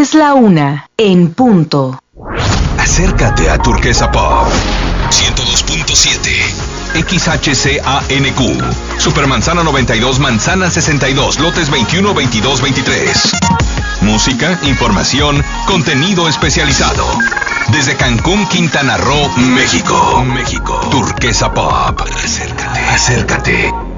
Es la 1 en punto. Acércate a Turquesa Pop 102.7 XHCANQ Supermanzana 92, Manzana 62, lotes 21, 22, 23. Música, información, contenido especializado. Desde Cancún, Quintana Roo, México. Turquesa Pop. Acércate.